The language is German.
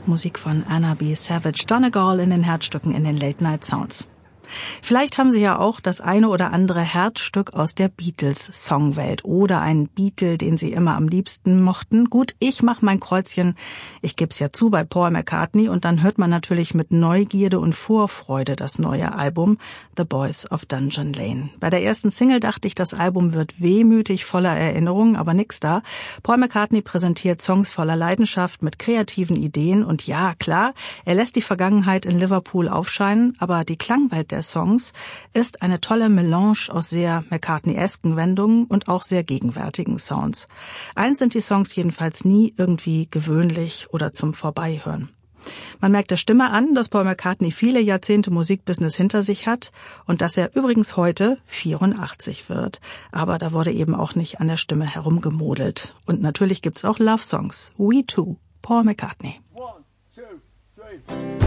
Musik von Anna B. Savage, Donegal in den Herzstücken in den Late Night Sounds. Vielleicht haben Sie ja auch das eine oder andere Herzstück aus der Beatles-Songwelt oder einen Beatle, den Sie immer am liebsten mochten. Gut, ich mache mein Kreuzchen, ich gebe es ja zu, bei Paul McCartney, und dann hört man natürlich mit Neugierde und Vorfreude das neue Album The Boys of Dungeon Lane. Bei der ersten Single dachte ich, das Album wird wehmütig voller Erinnerungen, aber nix da. Paul McCartney präsentiert Songs voller Leidenschaft mit kreativen Ideen und ja, klar, er lässt die Vergangenheit in Liverpool aufscheinen, aber die Klangwelt der Songs ist eine tolle Melange aus sehr McCartney-esken Wendungen und auch sehr gegenwärtigen Sounds. Eins sind die Songs jedenfalls nie irgendwie gewöhnlich oder zum Vorbeihören. Man merkt der Stimme an, dass Paul McCartney viele Jahrzehnte Musikbusiness hinter sich hat und dass er übrigens heute 84 wird. Aber da wurde eben auch nicht an der Stimme herumgemodelt. Und natürlich gibt's auch Love-Songs. We Too, Paul McCartney. 1, 2, 3.